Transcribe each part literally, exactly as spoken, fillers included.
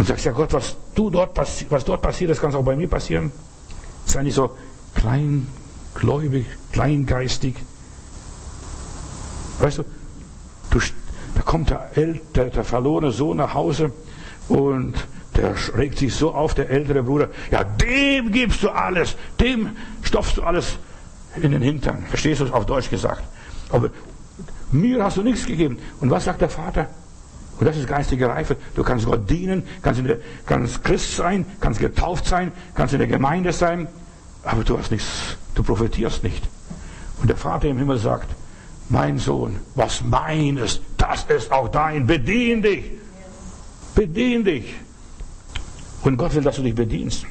und sagst, ja Gott, was, du dort, was dort passiert, das kann auch bei mir passieren. Sei nicht so kleingläubig, kleingeistig. Weißt du, du da kommt der, der, der verlorene Sohn nach Hause und der regt sich so auf, der ältere Bruder, ja, dem gibst du alles, dem stopfst du alles in den Hintern. Verstehst du es auf Deutsch gesagt? Aber mir hast du nichts gegeben. Und was sagt der Vater? Und das ist geistige Reife. Du kannst Gott dienen, kannst, in der, kannst Christ sein, kannst getauft sein, kannst in der Gemeinde sein, aber du hast nichts, du profitierst nicht. Und der Vater im Himmel sagt, mein Sohn, was mein ist, das ist auch dein. Bedien dich. Bedien dich. Und Gott will, dass du dich bedienst.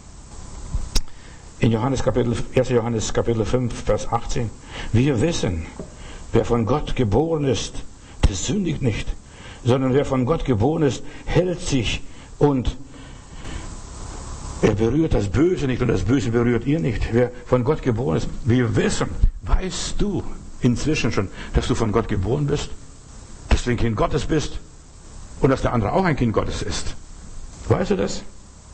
In Johannes Kapitel, erster Johannes Kapitel fünf, Vers achtzehn. Wir wissen, wer von Gott geboren ist, der sündigt nicht, sondern wer von Gott geboren ist, hält sich und er berührt das Böse nicht und das Böse berührt ihr nicht. Wer von Gott geboren ist, wir wissen, weißt du inzwischen schon, dass du von Gott geboren bist, dass du ein Kind Gottes bist und dass der andere auch ein Kind Gottes ist. Weißt du das?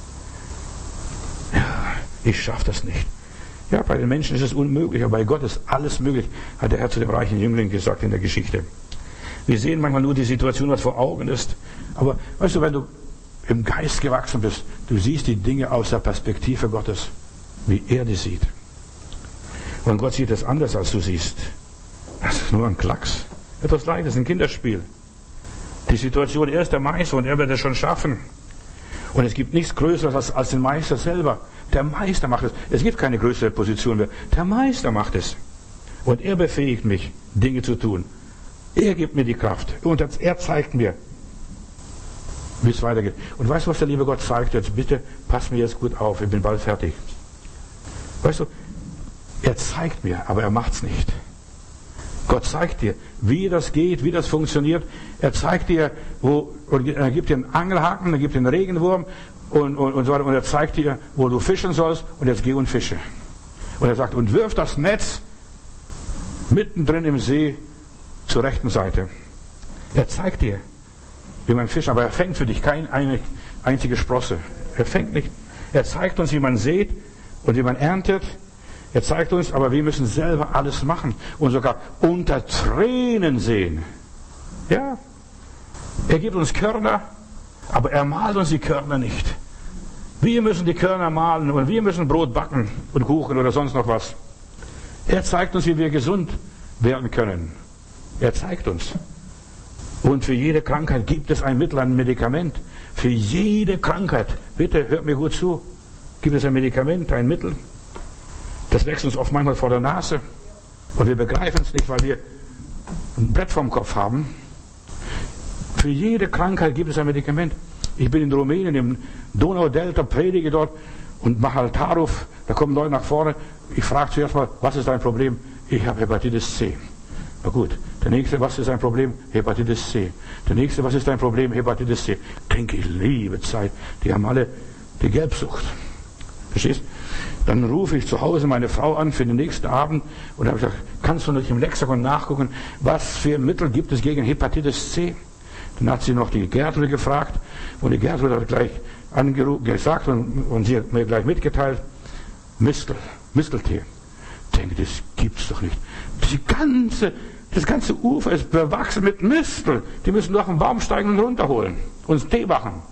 Ja, ich schaffe das nicht. Ja, bei den Menschen ist es unmöglich, aber bei Gott ist alles möglich, hat der Herr zu dem reichen Jüngling gesagt in der Geschichte. Wir sehen manchmal nur die Situation, was vor Augen ist. Aber weißt du, wenn du im Geist gewachsen bist, du siehst die Dinge aus der Perspektive Gottes, wie er die sieht. Und Gott sieht es anders, als du siehst. Das ist nur ein Klacks. Etwas Leichtes, ein Kinderspiel. Die Situation, er ist der Meister und er wird es schon schaffen. Und es gibt nichts Größeres als, als den Meister selber. Der Meister macht es. Es gibt keine größere Position mehr. Der Meister macht es. Und er befähigt mich, Dinge zu tun. Er gibt mir die Kraft. Und er zeigt mir, wie es weitergeht. Und weißt du, was der liebe Gott zeigt? Jetzt bitte, pass mir jetzt gut auf. Ich bin bald fertig. Weißt du, er zeigt mir, aber er macht es nicht. Gott zeigt dir, wie das geht, wie das funktioniert. Er zeigt dir, wo, und er gibt dir einen Angelhaken, er gibt dir einen Regenwurm und, und, und so weiter. Und er zeigt dir, wo du fischen sollst. Und jetzt geh und fische. Und er sagt, und wirf das Netz mittendrin im See zur rechten Seite. Er zeigt dir, wie man fischt, aber er fängt für dich keine eine einzige Sprosse. Er fängt nicht. Er zeigt uns, wie man sät und wie man erntet. Er zeigt uns, aber wir müssen selber alles machen und sogar unter Tränen sehen. Ja, er gibt uns Körner, aber er malt uns die Körner nicht. Wir müssen die Körner mahlen und wir müssen Brot backen und Kuchen oder sonst noch was. Er zeigt uns, wie wir gesund werden können. Er zeigt uns. Und für jede Krankheit gibt es ein Mittel, ein Medikament. Für jede Krankheit, bitte hört mir gut zu, gibt es ein Medikament, ein Mittel. Das wächst uns oft manchmal vor der Nase. Und wir begreifen es nicht, weil wir ein Brett vorm Kopf haben. Für jede Krankheit gibt es ein Medikament. Ich bin in Rumänien, im Donaudelta, predige dort und mache Altarruf. Da kommen Leute nach vorne. Ich frage zuerst mal, was ist dein Problem? Ich habe Hepatitis C. Na gut. Der nächste, was ist dein Problem? Hepatitis C. Der nächste, was ist dein Problem? Hepatitis C. Denke ich, liebe Zeit. Die haben alle die Gelbsucht. Verstehst? Dann rufe ich zu Hause meine Frau an für den nächsten Abend und habe gesagt, kannst du nicht im Lexikon nachgucken, was für Mittel gibt es gegen Hepatitis C? Dann hat sie noch die Gertrud gefragt und die Gertrud hat gleich angerufen, gesagt und, und sie hat mir gleich mitgeteilt, Mistel, Misteltee. Ich denke, das gibt's doch nicht. Die ganze, das ganze Ufer ist bewachsen mit Mistel. Die müssen doch einen Baum steigen und runterholen und einen Tee machen.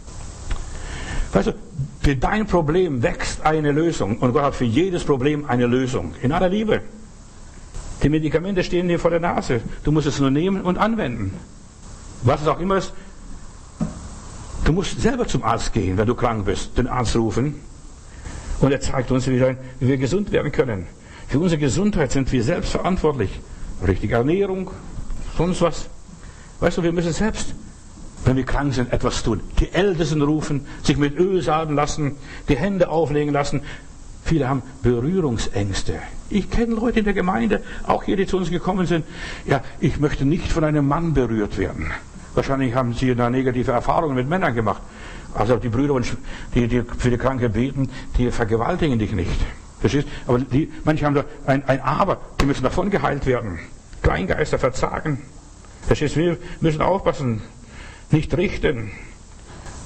Weißt du, für dein Problem wächst eine Lösung. Und Gott hat für jedes Problem eine Lösung. In aller Liebe. Die Medikamente stehen dir vor der Nase. Du musst es nur nehmen und anwenden. Was es auch immer ist. Du musst selber zum Arzt gehen, wenn du krank bist. Den Arzt rufen. Und er zeigt uns, wie wir gesund werden können. Für unsere Gesundheit sind wir selbst verantwortlich. Richtige Ernährung, sonst was. Weißt du, wir müssen selbst, wenn wir krank sind, etwas tun. Die Ältesten rufen, sich mit Öl salben lassen, die Hände auflegen lassen. Viele haben Berührungsängste. Ich kenne Leute in der Gemeinde, auch hier, die zu uns gekommen sind. Ja, ich möchte nicht von einem Mann berührt werden. Wahrscheinlich haben sie da negative Erfahrungen mit Männern gemacht. Also die Brüder, die, die für die Kranke beten, die vergewaltigen dich nicht. Verstehst? Aber die, manche haben da ein, ein Aber, die müssen davon geheilt werden. Kleingeister verzagen. Verstehst? Wir müssen aufpassen, nicht richten.